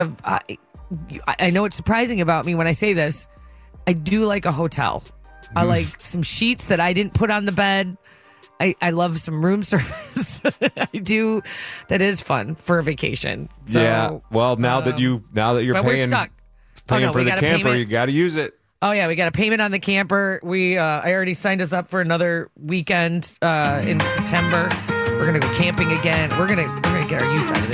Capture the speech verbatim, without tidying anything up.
I, I know it's surprising about me when I say this. I do like a hotel. I like some sheets that I didn't put on the bed. I, I love some room service. I do. That is fun for a vacation. So, yeah. Well, now um, that you now that you're but paying, we're stuck. paying oh, no, for the camper, payment. you got to use it. Oh yeah, we got a payment on the camper. We uh, I already signed us up for another weekend uh, in September. We're gonna go camping again. We're gonna we're gonna get our use out of it.